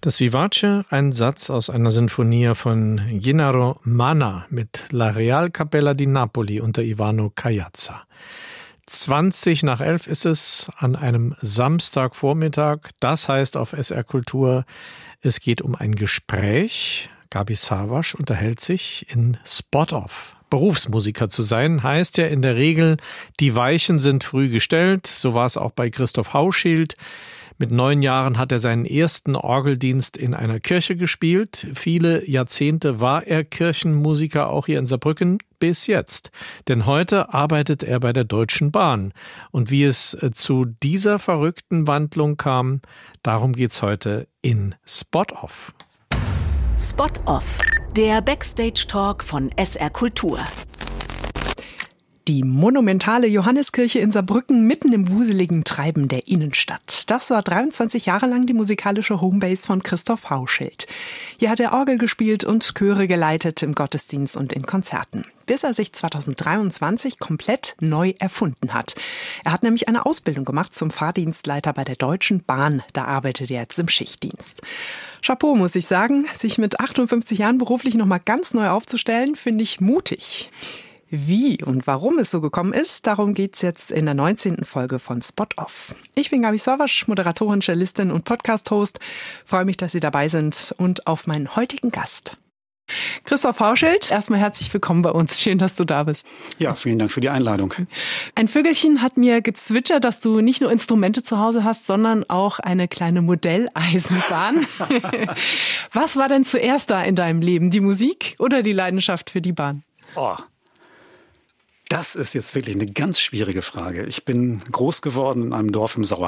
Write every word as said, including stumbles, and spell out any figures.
Das Vivace, ein Satz aus einer Sinfonia von Gennaro Manna mit La Real Capella di Napoli unter Ivano Caiazza. zwanzig nach elf ist es an einem Samstagvormittag. Das heißt auf S R Kultur, es geht um ein Gespräch. Gabi Savasch unterhält sich in Spot-Off. Berufsmusiker zu sein, heißt ja in der Regel, die Weichen sind früh gestellt. So war es auch bei Christoph Hauschild. Mit neun Jahren hat er seinen ersten Orgeldienst in einer Kirche gespielt. Viele Jahrzehnte war er Kirchenmusiker, auch hier in Saarbrücken, bis jetzt. Denn heute arbeitet er bei der Deutschen Bahn. Und wie es zu dieser verrückten Wandlung kam, darum geht's heute in Spot-Off. Spot-Off, der Backstage-Talk von S R Kultur. Die monumentale Johanneskirche in Saarbrücken mitten im wuseligen Treiben der Innenstadt. Das war dreiundzwanzig Jahre lang die musikalische Homebase von Christoph Hauschild. Hier hat er Orgel gespielt und Chöre geleitet im Gottesdienst und in Konzerten. Bis er sich zweitausenddreiundzwanzig komplett neu erfunden hat. Er hat nämlich eine Ausbildung gemacht zum Fahrdienstleiter bei der Deutschen Bahn. Da arbeitet er jetzt im Schichtdienst. Chapeau, muss ich sagen. Sich mit achtundfünfzig Jahren beruflich nochmal ganz neu aufzustellen, finde ich mutig. Wie und warum es so gekommen ist, darum geht's jetzt in der neunzehnten Folge von Spot-Off. Ich bin Gabi Savasch, Moderatorin, Cellistin und Podcast-Host. Freue mich, dass Sie dabei sind und auf meinen heutigen Gast. Christoph Hauschild, erstmal herzlich willkommen bei uns. Schön, dass du da bist. Ja, vielen Dank für die Einladung. Ein Vögelchen hat mir gezwitschert, dass du nicht nur Instrumente zu Hause hast, sondern auch eine kleine Modelleisenbahn. Was war denn zuerst da in deinem Leben? Die Musik oder die Leidenschaft für die Bahn? Oh. Das ist jetzt wirklich eine ganz schwierige Frage. Ich bin groß geworden in einem Dorf im Sauerland.